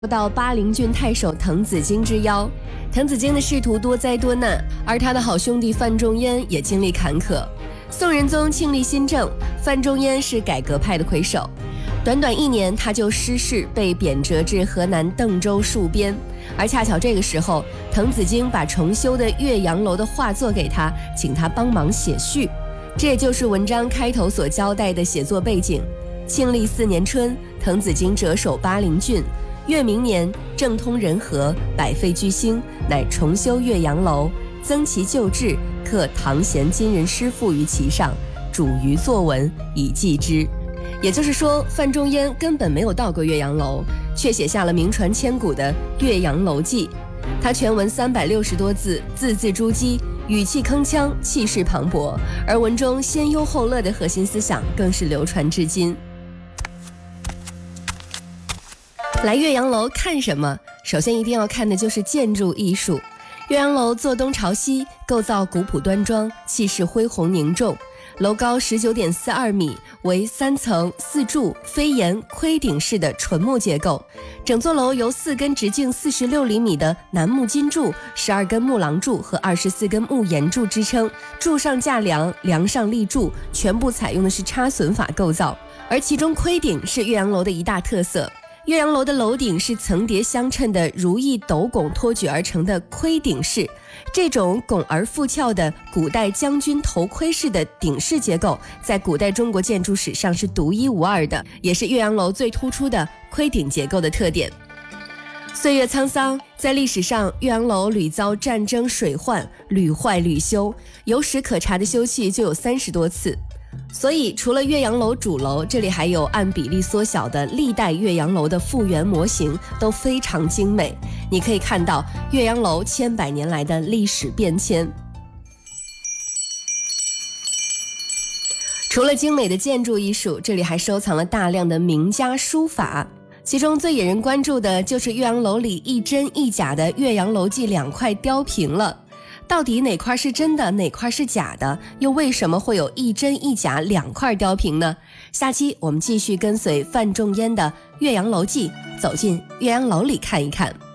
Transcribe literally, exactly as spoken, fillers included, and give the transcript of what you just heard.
到巴陵郡太守滕子京之邀。滕子京的仕途多灾多难，而他的好兄弟范仲淹也经历坎坷。宋仁宗庆历新政，范仲淹是改革派的魁首，短短一年他就失势，被贬谪至河南邓州戍边。而恰巧这个时候，滕子京把重修的岳阳楼的画作给他，请他帮忙写序。这也就是文章开头所交代的写作背景。庆历四年春，滕子京谪守巴陵郡。越明年，政通人和，百废具兴，乃重修岳阳楼，增其旧制，刻唐贤今人诗赋于其上，主于作文，以记之。也就是说，范仲淹根本没有到过岳阳楼，却写下了名传千古的《岳阳楼记》。他全文三百六十多字，字字珠玑，语气铿锵，气势磅礴，而文中先忧后乐的核心思想更是流传至今。来岳阳楼看什么？首先一定要看的就是建筑艺术。岳阳楼坐东朝西，构造古朴端庄，气势恢宏凝重。楼高 十九点四二米，为三层四柱飞檐盔顶式的纯木结构。整座楼由四根直径四十六厘米的楠木金柱、十二根木廊柱和二十四根木檐柱支撑，柱上架梁，梁上立柱，全部采用的是插榫法构造。而其中盔顶是岳阳楼的一大特色。岳阳楼的楼顶是层叠相称的如意斗拱托举而成的盔顶式，这种拱而复翘的古代将军头盔式的顶式结构，在古代中国建筑史上是独一无二的，也是岳阳楼最突出的盔顶结构的特点。岁月沧桑，在历史上，岳阳楼屡遭战争水患，屡坏屡修，有史可查的修葺就有三十多次。所以除了岳阳楼主楼，这里还有按比例缩小的历代岳阳楼的复原模型，都非常精美。你可以看到岳阳楼千百年来的历史变迁。除了精美的建筑艺术，这里还收藏了大量的名家书法，其中最引人关注的就是岳阳楼里一真一假的《岳阳楼记》两块雕屏了。到底哪块是真的，哪块是假的？又为什么会有一真一假两块雕屏呢？下期我们继续跟随范仲淹的《岳阳楼记》，走进岳阳楼里看一看。